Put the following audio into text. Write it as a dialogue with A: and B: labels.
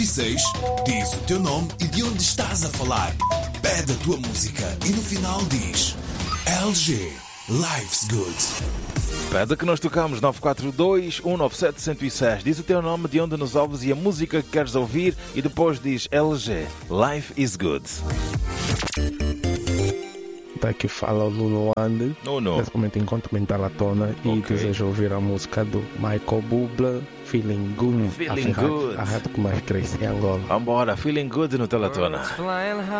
A: 6, diz o teu nome e de onde estás a falar. Pede a tua música e no final diz LG, Life's Good.
B: Pede que nós tocamos 942-197-106. Diz o teu nome, de onde nos ouves e a música que queres ouvir e depois diz LG, Life is Good.
C: Daqui fala o Nuno Ande.
B: Nuno.
C: Nesse momento encontro mental à tona e desejo ouvir a música do Michael Bublé, Feeling Good.
B: Feeling Good.
C: A rádio que mais cresce em Angola.
B: Vambora, Feeling Good no Teletona.